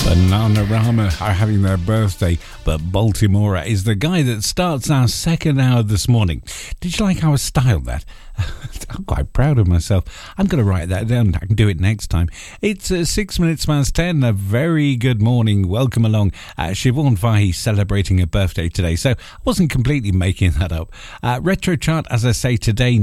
Bananarama are having their birthday, but Baltimore is the guy that starts our second hour this morning. Did you like how I styled that? I'm quite proud of myself. I'm going to write that down. I can do it next time. It's 6 minutes past 10. A very good morning. Welcome along. Siobhan Fahy celebrating her birthday today, so I wasn't completely making that up. Retro chart, as I say, today,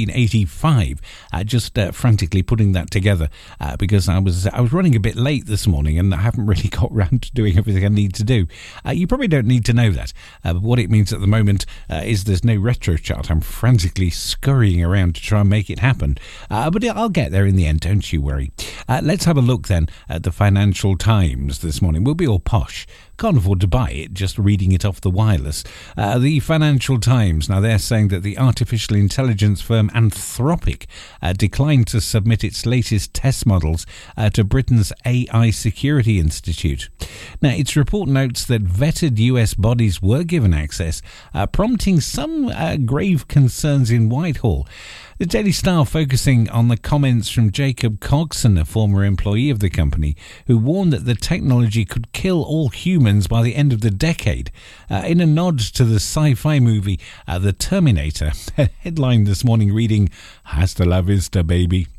1985. Just frantically putting that together because I was running a bit late this morning and I haven't really got round to doing everything I need to do. You probably don't need to know that. But what it means at the moment is there's no retro chart. I'm frantically scurrying around to try and make it happen, but I'll get there in the end, don't you worry. Let's have a look then at the Financial Times this morning. We'll be all posh. Can't afford to buy it, just reading it off the wireless. The Financial Times, now they're saying that the artificial intelligence firm Anthropic declined to submit its latest test models to Britain's AI Security Institute. Now, its report notes that vetted US bodies were given access, prompting some grave concerns in Whitehall. The Daily Star focusing on the comments from Jacob Cogson, a former employee of the company, who warned that the technology could kill all humans by the end of the decade, in a nod to the sci-fi movie The Terminator. A headline this morning reading, "Hasta la vista, baby."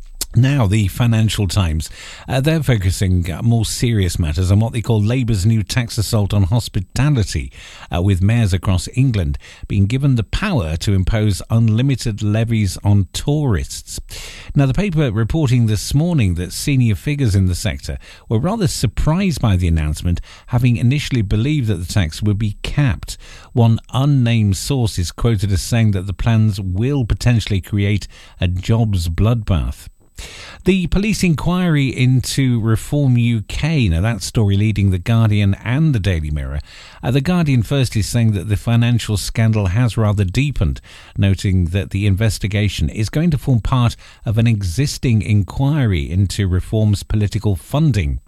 Now, the Financial Times, they're focusing more serious matters on what they call Labour's new tax assault on hospitality, with mayors across England being given the power to impose unlimited levies on tourists. Now, the paper reporting this morning that senior figures in the sector were rather surprised by the announcement, having initially believed that the tax would be capped. One unnamed source is quoted as saying that the plans will potentially create a jobs bloodbath. The police inquiry into Reform UK, now that story leading The Guardian and the Daily Mirror. The Guardian first is saying that the financial scandal has rather deepened, noting that the investigation is going to form part of an existing inquiry into Reform's political funding.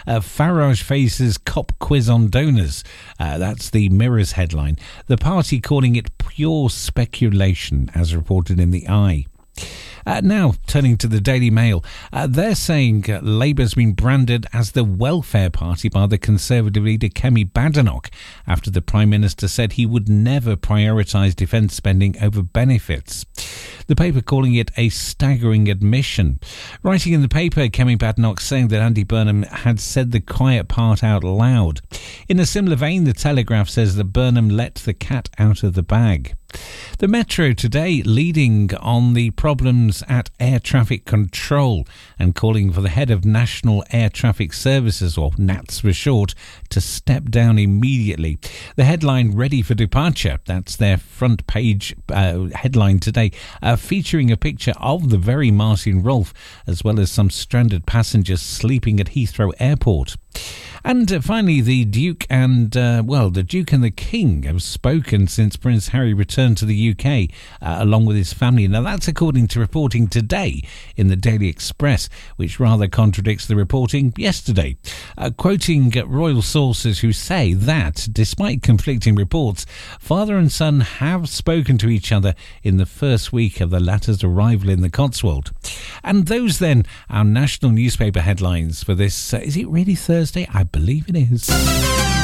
Farage faces cop quiz on donors. That's the Mirror's headline. The party calling it pure speculation, as reported in The Eye. Now, turning to the Daily Mail, they're saying Labour's been branded as the welfare party by the Conservative leader Kemi Badenoch after the Prime Minister said he would never prioritise defence spending over benefits. The paper calling it a staggering admission. Writing in the paper, Kemi Badenoch saying that Andy Burnham had said the quiet part out loud. In a similar vein, the Telegraph says that Burnham let the cat out of the bag. The Metro today leading on the problems at air traffic control and calling for the head of National Air Traffic Services, or NATS for short, to step down immediately. The headline, "Ready for Departure," that's their front page headline today, featuring a picture of the very Martin Rolfe, as well as some stranded passengers sleeping at Heathrow Airport. And finally, the Duke and the King have spoken since Prince Harry returned to the UK, along with his family. Now, that's according to reporting today in the Daily Express, which rather contradicts the reporting yesterday. Quoting royal sources who say that, despite conflicting reports, father and son have spoken to each other in the first week of the latter's arrival in the Cotswold. And those then, our national newspaper headlines for this, is it really Thursday? I believe it is.